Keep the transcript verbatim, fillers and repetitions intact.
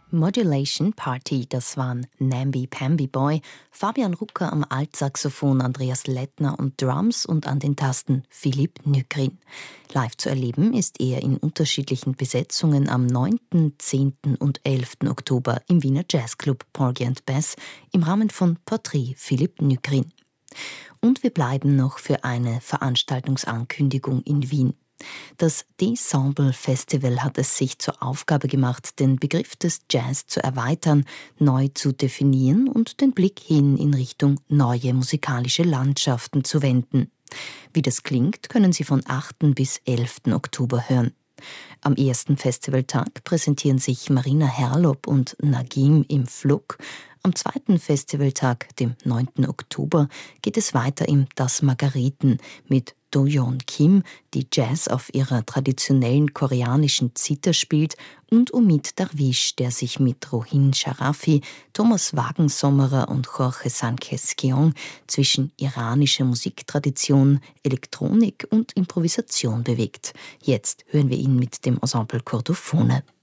Modulation Party, das waren Namby Pamby Boy, Fabian Rucker am Altsaxophon, Andreas Lettner und Drums und an den Tasten Philipp Nykrin. Live zu erleben ist er in unterschiedlichen Besetzungen am neunten, zehnten und elften Oktober im Wiener Jazzclub Porgy and Bess im Rahmen von Porträt Philipp Nykrin. Und wir bleiben noch für eine Veranstaltungsankündigung in Wien. Das D'Ensemble Festival hat es sich zur Aufgabe gemacht, den Begriff des Jazz zu erweitern, neu zu definieren und den Blick hin in Richtung neue musikalische Landschaften zu wenden. Wie das klingt, können Sie von achten bis elften Oktober hören. Am ersten Festivaltag präsentieren sich Marina Herlop und Nagim im Flug. Am zweiten Festivaltag, dem neunten Oktober, geht es weiter im Das Margariten mit Do-Yeon Kim, die Jazz auf ihrer traditionellen koreanischen Zither spielt, und Omid Darwish, der sich mit Rohin Sharafi, Thomas Wagensommerer und Jorge Sanchez-Keong zwischen iranischer Musiktradition, Elektronik und Improvisation bewegt. Jetzt hören wir ihn mit dem Ensemble Chordophone.